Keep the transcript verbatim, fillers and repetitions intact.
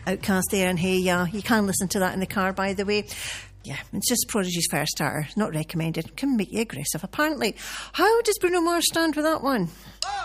Outcast there, and Hey Ya. You can listen to that in the car, by the way. Yeah, it's just Prodigy's first starter. Not recommended. Can make you aggressive, apparently. How does Bruno Mars stand with that one?